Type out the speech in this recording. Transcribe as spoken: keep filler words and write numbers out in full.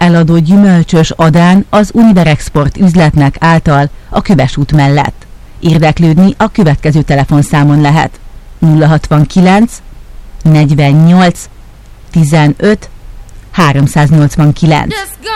eladó gyümölcsös Adán az Univerexport üzletnek által a Küves út mellett. Érdeklődni a következő telefonszámon lehet: nulla hatvankilenc negyvennyolc tizenöt háromszáznyolcvankilenc.